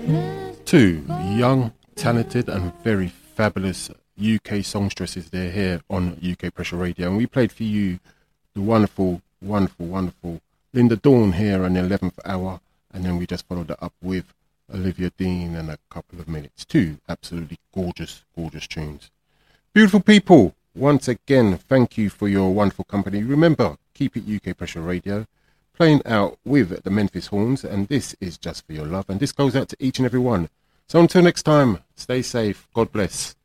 Two young, talented and very fabulous UK songstresses. They're here on UK Pressure Radio, and we played for you the wonderful Linda Dawn here on the 11th hour, and then we just followed that up with Olivia Dean and a couple of minutes. Two absolutely gorgeous tunes. Beautiful people, once again, thank you for your wonderful company. Remember, keep it UK Pressure Radio, playing out with the Memphis Horns, and this is Just For Your Love, and this goes out to each and every one. So until next time, stay safe, God bless.